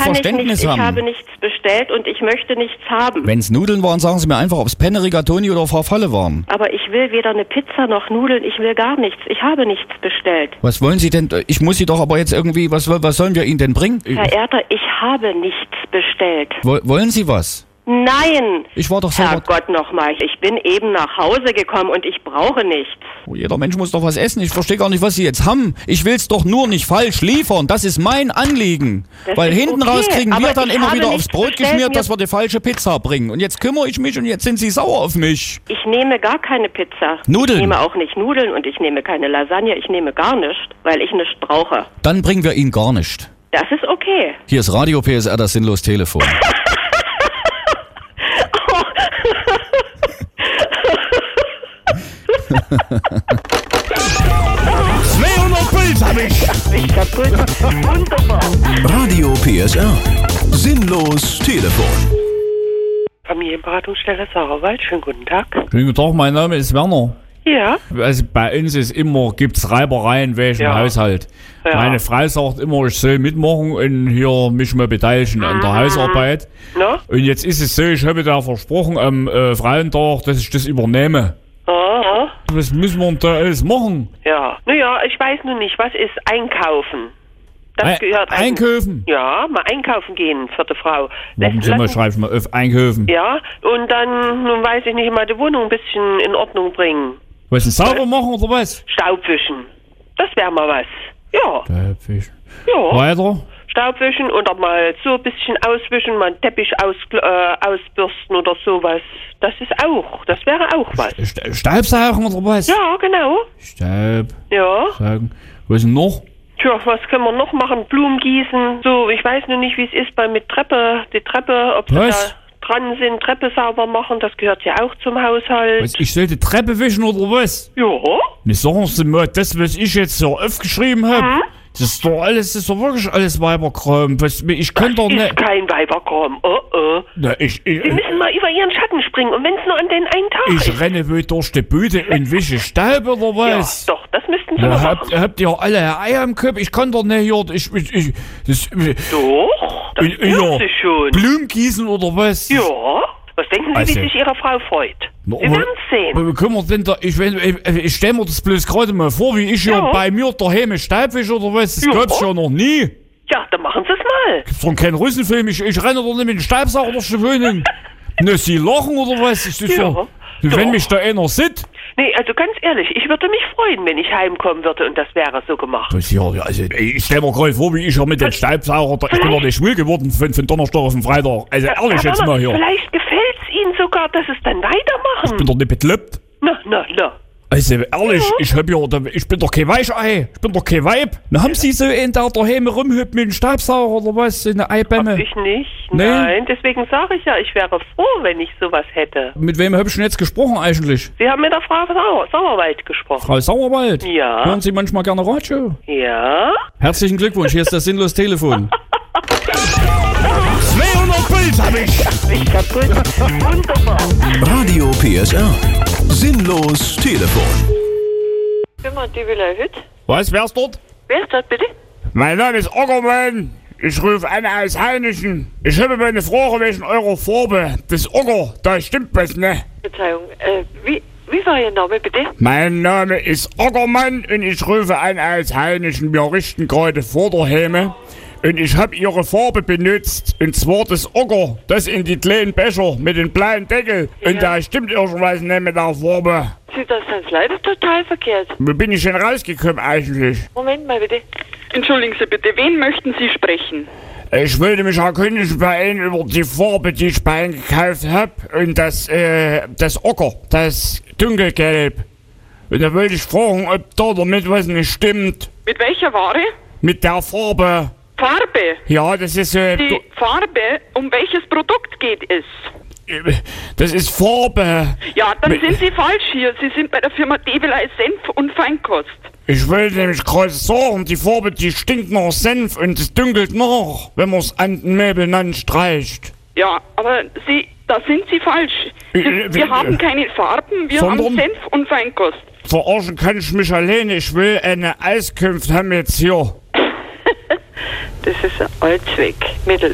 Verständnis haben. Ich habe nichts bestellt und ich möchte nichts haben. Wenn es Nudeln waren, sagen Sie mir einfach, ob es Penne, Rigatoni oder Farfalle waren. Aber ich will weder eine Pizza noch Nudeln, ich will gar nichts. Ich habe nichts bestellt. Was wollen Sie denn? Ich muss Sie doch aber jetzt irgendwie, was sollen wir Ihnen denn bringen? Herr Erter, ich habe nichts bestellt. Wollen Sie was? Nein! Ich war doch selber... Herrgott nochmal, ich bin eben nach Hause gekommen und ich brauche nichts. Oh, jeder Mensch muss doch was essen. Ich verstehe gar nicht, was Sie jetzt haben. Ich will's doch nur nicht falsch liefern. Das ist mein Anliegen. Das Weil ist hinten okay, raus kriegen wir aber dann ich immer habe wieder aufs nichts Brot bestellt, geschmiert, dass wir die falsche Pizza bringen. Und jetzt kümmere ich mich und jetzt sind Sie sauer auf mich. Ich nehme gar keine Pizza. Nudeln? Ich nehme auch nicht Nudeln und ich nehme keine Lasagne. Ich nehme gar nichts, weil ich nichts brauche. Dann bringen wir Ihnen gar nicht. Das ist okay. Hier ist Radio PSR, das sinnlos Telefon. 200 Puls hab ich. Ich kaputt. Wunderbar. Radio PSR. Sinnlos Telefon. Familienberatungsstelle Sauerwald, schönen guten Tag. Schönen guten Tag, mein Name ist Werner. Ja. Also bei uns ist gibt's Reibereien welchen Haushalt. Ja. Meine Frau sagt immer, ich soll mitmachen und hier mich mal beteiligen an der Hausarbeit. Na? Und jetzt ist es so, ich habe da versprochen am Frauentag, dass ich das übernehme. Aha. Was müssen wir denn da alles machen? Ja. Naja, ich weiß nur nicht, was ist Einkaufen? Das gehört Einkaufen? Ja, mal einkaufen gehen für die Frau. Warten Sie mal, schreibe ich mal auf Einkaufen. Ja, und dann, nun weiß ich nicht, mal die Wohnung ein bisschen in Ordnung bringen. Was, ein sauber machen oder was? Staubwischen. Das wäre mal was. Ja. Staubwischen. Ja. Weiter? Staubwischen oder mal so ein bisschen auswischen, mal einen Teppich ausbürsten oder sowas. Das wäre auch was. Staubsaugen oder was? Ja, genau. Staub. Ja. Saugen. Was denn noch? Tja, was können wir noch machen? Blumen gießen. So, ich weiß nur nicht, wie es ist mit die Treppe, ob sie Was? da dran sind, Treppe sauber machen, das gehört ja auch zum Haushalt. Was, ich sollte Treppe wischen oder was? Ja. Ne, sagen Sie mal, das, was ich jetzt so aufgeschrieben habe, das ist doch wirklich alles Weiberkram. Ich kann doch Das nicht... ist kein Weiberkram. Na, Sie müssen mal über Ihren Schatten springen und wenn es nur an den einen Tag ist. Ich renne wohl durch die Bude und wische Staub oder was? Ja, doch, das müssten Sie Na, mal machen. habt ihr alle Eier im Kopf? Ich kann doch nicht hier... Doch, das dürfen Sie schon. Blumen gießen oder was? Ja. Was denken Sie, Also, wie sich Ihre Frau freut? Na, Sie werden es sehen. Wie können wir denn da... Ich stell mir das bloß gerade mal vor, wie ich hier bei mir daheim Staub wische oder was? Das gab's ja noch nie. Ja, dann machen Sie es mal. Gibt's doch keinen Russenfilm. Ich renne doch nicht mit dem Staubsauger durch die Wohnung. Ne, Sie lachen oder was? Das ist Ja. Wenn mich da einer sieht. Nee, also ganz ehrlich, ich würde mich freuen, wenn ich heimkommen würde und das wäre so gemacht. Das ja, also, ich stell mir gerade vor, wie ich hier mit dem Staubsauger, ich bin doch nicht schwul geworden von Donnerstag auf den Freitag. Also ehrlich Herr jetzt Werner, mal hier. Vielleicht gefällt es Ihnen sogar, dass es dann weitermachen. Ich bin doch nicht bekloppt. Na. Also ehrlich, ich bin doch kein Weichei. Ich bin doch kein Weib. Na, haben Sie so einen, der daheim rumhüpft mit dem Staubsauger oder was? In der Eibämme? Hab ich nicht. Nee? Nein, deswegen sage ich ja, ich wäre froh, wenn ich sowas hätte. Mit wem habe ich denn jetzt gesprochen eigentlich? Sie haben mit der Frau Sauerwald gesprochen. Frau Sauerwald? Ja. Hören Sie manchmal gerne Radio? Ja. Herzlichen Glückwunsch, hier ist das sinnlos Telefon. 200 Puls hab ich. Ich kaputt. Wunderbar. Radio PSR. Sinnlos Telefon. Firma Düveler Hütt. Was, wer ist dort? Wer ist das bitte? Mein Name ist Ockermann. Ich rufe an aus Heinichen. Ich habe mal eine Frage wegen eurer Farbe. Das Ocker, da stimmt was, ne? Verzeihung, wie war Ihr Name bitte? Mein Name ist Ockermann und ich rufe an aus Heinichen. Wir richten gerade Vorderhäme. Und ich habe ihre Farbe benutzt. Und zwar das Ocker. Das in die kleinen Becher mit dem blauen Deckel. Und da stimmt irgendwas nicht mit der Farbe. Sie, das ist leider total verkehrt. Wo bin ich denn rausgekommen eigentlich? Moment mal bitte. Entschuldigen Sie bitte, wen möchten Sie sprechen? Ich wollte mich erkundigen bei Ihnen über die Farbe, die ich bei Ihnen gekauft habe. Und das Ocker, das Dunkelgelb. Und da wollte ich fragen, ob da damit was nicht stimmt. Mit welcher Ware? Mit der Farbe. Farbe. Ja, das ist Die Farbe, um welches Produkt geht es? Das ist Farbe. Ja, dann sind Sie falsch hier. Sie sind bei der Firma Develei Senf und Feinkost. Ich wollte nämlich gerade sagen, die Farbe, die stinkt nach Senf und es dunkelt nach, wenn man es an den Möbeln anstreicht. Ja, aber da sind Sie falsch. Wir haben keine Farben, wir haben Senf und Feinkost. Verarschen kann ich mich alleine. Ich will eine Auskunft haben jetzt hier. Das ist ein Allzweckmittel.